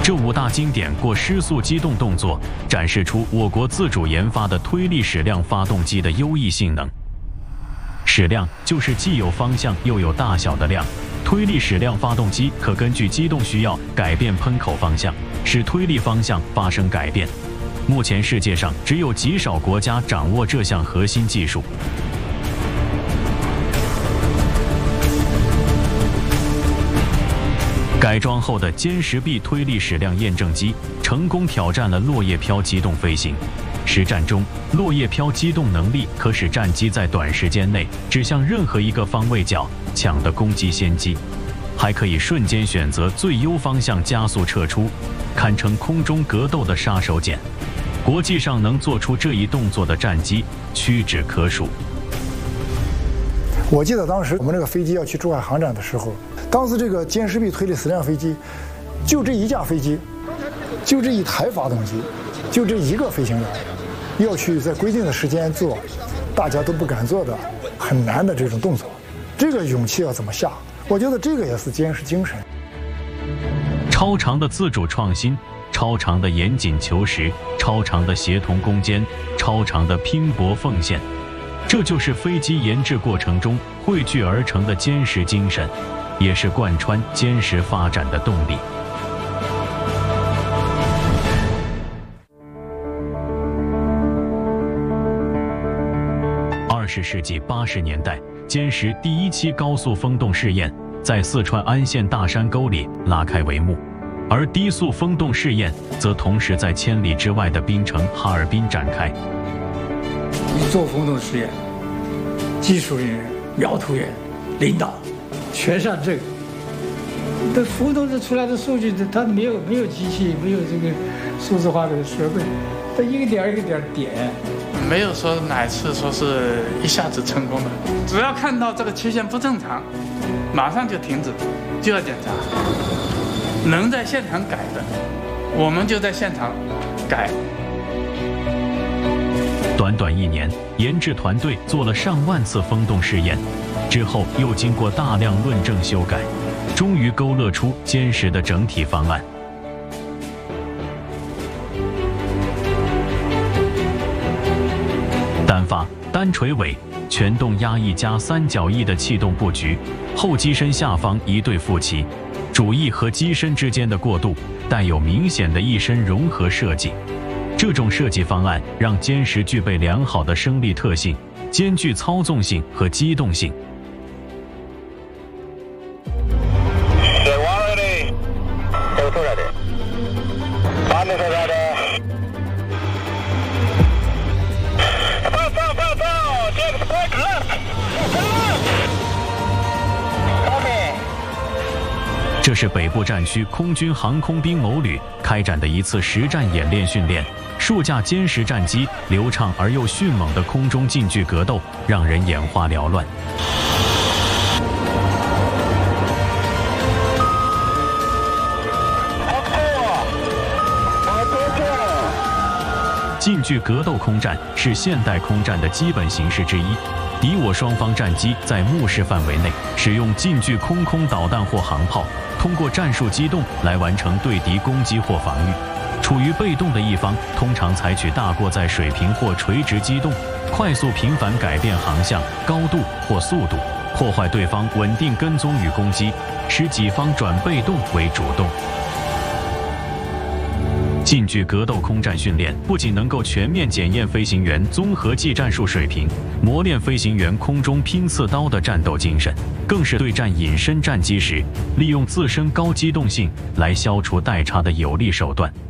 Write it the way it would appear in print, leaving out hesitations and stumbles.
这5大经典过失速机动动作，展示出我国自主研发的推力矢量发动机的优异性能。矢量就是既有方向又有大小的量。推力矢量发动机可根据机动需要改变喷口方向，使推力方向发生改变。目前世界上只有极少国家掌握这项核心技术。改装后的歼十 B 推力矢量验证机成功挑战了落叶飘机动飞行。实战中，落叶飘机动能力可使战机在短时间内指向任何一个方位角抢的攻击先机，还可以瞬间选择最优方向加速撤出，堪称空中格斗的杀手锏。国际上能做出这一动作的战机屈指可数。 我记得当时我们这个飞机要去珠海航展的时候，当时这个歼十 B 推力矢量飞机，就这一架飞机，就这一台发动机，就这一个飞行员，要去在规定的时间做大家都不敢做的很难的这种动作，这个勇气要怎么下？我觉得这个也是歼十精神。 超长的自主创新，超长的严谨求实，超长的协同攻坚，超长的拼搏奉献，这就是飞机研制过程中汇聚而成的歼十精神，也是贯穿歼十发展的动力。20世纪80年代，歼十第1期高速风洞试验在四川安县大山沟里拉开帷幕，而低速风洞试验则同时在千里之外的槟城哈尔滨展开。 做风洞试验，技术人员、苗图员、领导全上阵。这风洞这出来的数据，它没有机器，没有这个数字化的设备，它一个点一个点点。 没有说哪次说是一下子成功的，只要看到这个曲线不正常，马上就停止，就要检查。能在现场改的，我们就在现场改。 短短1年，研制团队做了上万次风洞试验，之后又经过大量论证修改，终于勾勒出歼十的整体方案。单发、单垂尾、全动压翼加三角翼的气动布局，后机身下方一对副鳍，主翼和机身之间的过渡带有明显的翼身融合设计。这种设计方案让歼十具备良好的升力特性，兼具操纵性和机动性。这是北部战区空军航空兵某旅开展的一次实战演练训练，数架歼十战机流畅而又迅猛的空中近距格斗，让人眼花缭乱。近距格斗空战是现代空战的基本形式之一。敌我双方战机在目视范围内使用近距空导弹或航炮，通过战术机动来完成对敌攻击或防御。处于被动的一方通常采取大过载水平或垂直机动，快速频繁改变航向、高度或速度，破坏对方稳定跟踪与攻击，使己方转被动为主动。近距格斗空战训练不仅能够全面检验飞行员综合技战术水平，磨练飞行员空中拼刺刀的战斗精神，更是对战隐身战机时利用自身高机动性来消除代差的有力手段。